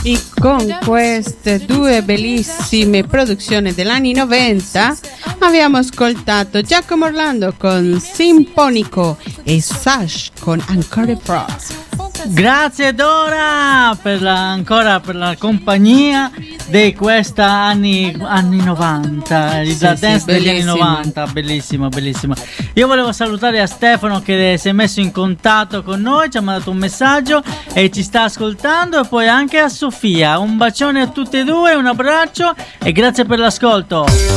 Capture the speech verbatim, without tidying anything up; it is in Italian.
E con queste due bellissime produzioni degli anni novanta abbiamo ascoltato Giacomo Orlando con Simponico e Sash con Ancora Pro. Grazie Dora per la, ancora per la compagnia di questa anni, anni novanta, sì, la dance sì, degli anni novanta, bellissima, bellissima. Io volevo salutare a Stefano che si è messo in contatto con noi, ci ha mandato un messaggio e ci sta ascoltando, e poi anche a Sofia. Un bacione a tutte e due, un abbraccio e grazie per l'ascolto.